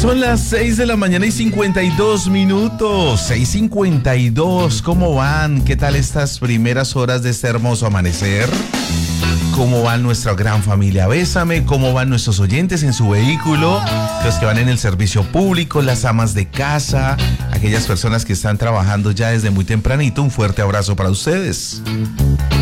Son las 6 de la mañana y 52 minutos. 6:52. ¿Cómo van? ¿Qué tal estas primeras horas de este hermoso amanecer? ¿Cómo va nuestra gran familia Bésame? ¿Cómo van nuestros oyentes en su vehículo? Los que van en el servicio público, las amas de casa, aquellas personas que están trabajando ya desde muy tempranito. Un fuerte abrazo para ustedes.